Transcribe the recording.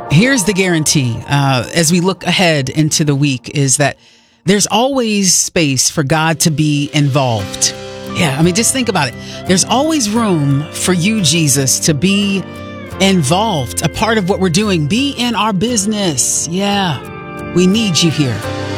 Here's the guarantee as we look ahead into the week is that there's always space for God to be involved. Yeah, I mean, just think about it. There's always room for you, Jesus, to be involved, a part of what we're doing. Be in our business. Yeah, we need you here.